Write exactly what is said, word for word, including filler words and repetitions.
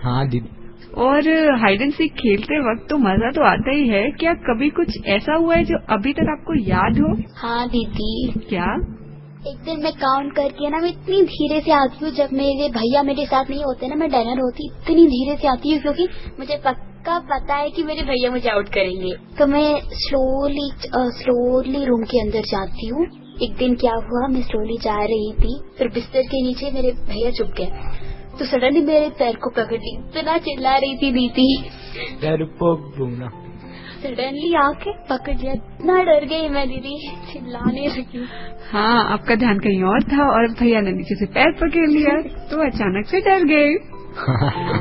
हाँ दीदी। और हाइड एंड सीक खेलते वक्त तो मजा तो आता ही है, क्या कभी कुछ ऐसा हुआ है जो अभी तक आपको याद हो? हाँ दीदी। क्या? एक दिन मैं काउंट करके ना मैं इतनी धीरे से आती हूँ, जब मेरे भैया मेरे साथ नहीं होते ना मैं डनर होती इतनी धीरे से आती हूँ क्योंकि मुझे पक्का पता है कि मेरे भैया मुझे आउट करेंगे। तो मैं स्लोली स्लोली रूम के अंदर जाती हूँ। एक दिन क्या हुआ, मैं स्लोली जा रही थी, फिर बिस्तर के नीचे मेरे भैया छुप गए, तो सडनली मेरे पैर को पकड़ ली, इतना चिल्ला रही थी दीदी। डरपोक भूना। सडनली आके पकड़ लिया, इतना डर गई मैं दीदी, चिल्लाने लगी। हाँ, आपका ध्यान कहीं और था और भैया ने नीचे से पैर पकड़ लिया तो अचानक से डर गए।